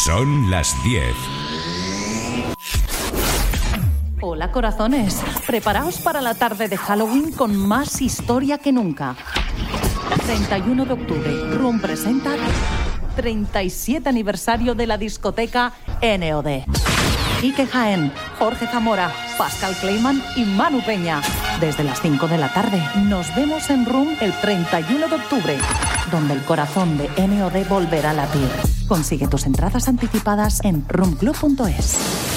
Son las 10. Hola, corazones. Preparaos para la tarde de Halloween con más historia que nunca. 31 de octubre, Room presenta 37 aniversario de la discoteca NOD. Ike Jaén, Jorge Zamora, Pascal Kleiman y Manu Peña. Desde las 5 de la tarde, nos vemos en Room el 31 de octubre, donde el corazón de NOD volverá a latir. Consigue tus entradas anticipadas en roomclub.es.